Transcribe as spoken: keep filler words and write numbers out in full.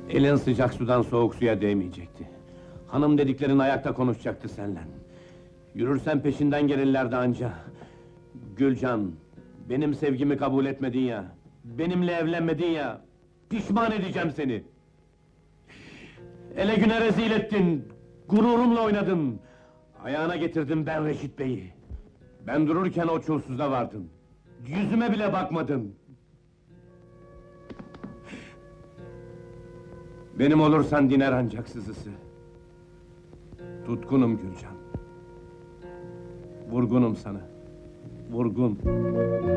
Elin sıcak sudan soğuk suya değmeyecekti. Hanım dediklerin ayakta konuşacaktı seninle. Yürürsen peşinden gelirlerdi anca. Gülcan, benim sevgimi kabul etmedin ya, benimle evlenmedin ya, pişman edeceğim seni! Ele güne rezil ettin, gururumla oynadın! Ayağına getirdim ben Reşit Bey'i! Ben dururken o çulsuza vardın! Yüzüme bile bakmadın! Benim olursan diner ancak sızısı! Tutkunum Gülcan! Vurgunum sana! Vurgun!